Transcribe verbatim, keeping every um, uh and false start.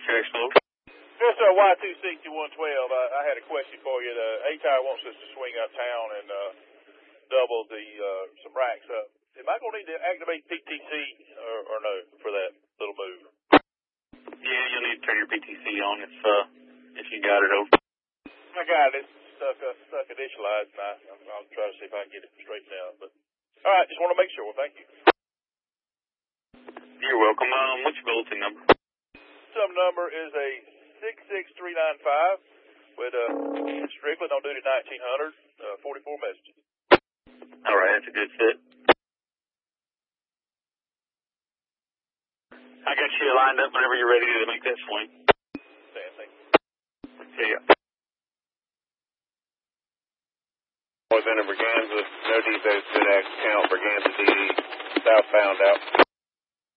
Expo. Yes, sir, Y two sixty-one twelve. I, I had a question for you. The A-Tire wants us to swing uptown and uh, double the uh, some racks up. Am I going to need to activate P T C or, or no for that little move? Yeah, you'll need to turn your P T C on if uh, if you got it over. I got it. It's stuck, uh, stuck initialized, and I, I'll try to see if I can get it straightened out. But all right, just want to make sure. Well, thank you. You're welcome. Um, what's your bulletin number? Some number is a six six three nine five with a uh, Strickland on duty nineteen hundred, uh, forty-four messages. All right, that's a good fit. I got you lined up whenever you're ready to make that swing. Sam, thank you. See ya. Alexander Braganza, no defects, good account, Braganza D D, southbound out.